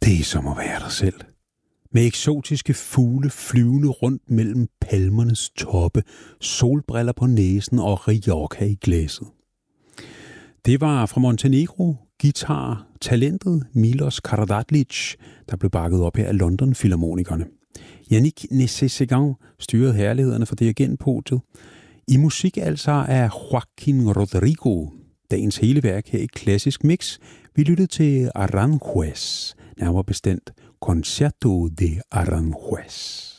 Det er som at være dig selv. Med eksotiske fugle flyvende rundt mellem palmernes toppe, solbriller på næsen og Rioja i glasset. Det var fra Montenegro, guitar-talentet Milos Karađorđević, der blev bakket op her af London-filharmonikerne. Yannick Nézet-Séguin styrede herlighederne for dirigentpodiet. I musik altså af Joaquín Rodrigo. Dagens hele værk her i klassisk mix. Vi lyttede til Aranjuez, nærmere bestemt Concerto de Aranjuez.